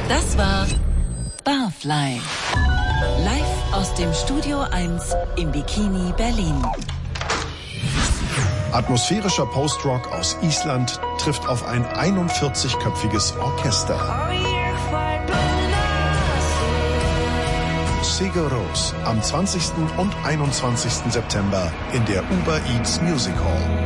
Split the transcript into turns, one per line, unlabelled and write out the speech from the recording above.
Das war Barfly. Live aus dem Studio 1 im Bikini Berlin.
Atmosphärischer Post-Rock aus Island trifft auf ein 41-köpfiges Orchester. Sigur Rós am 20. und 21. September in der Uber Eats Music Hall.